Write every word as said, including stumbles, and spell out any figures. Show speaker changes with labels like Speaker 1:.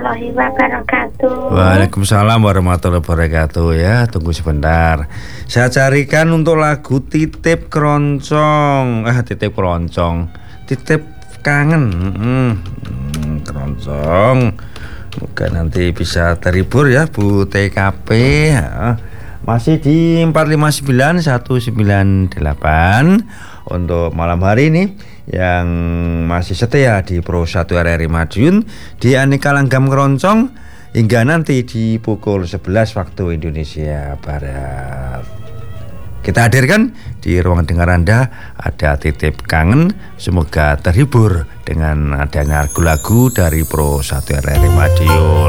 Speaker 1: warahmatullahi wabarakatuh.
Speaker 2: Waalaikumsalam warahmatullahi wabarakatuh. Ya, tunggu sebentar. Saya carikan untuk lagu Titip Keroncong. Eh, Titip Keroncong. Titip Kangen. Hmm, hmm, keroncong. Moga nanti bisa terhibur ya Bu T K P. Ya. Masih di empat lima sembilan satu sembilan delapan untuk malam hari ini yang masih setia di Pro satu R R I Madiun di Aneka Langgam Keroncong hingga nanti di pukul sebelas waktu Indonesia Barat. Kita hadirkan di ruang dengar Anda ada Titip Kangen. Semoga terhibur dengan adanya lagu-lagu dari Pro satu R R I Madiun.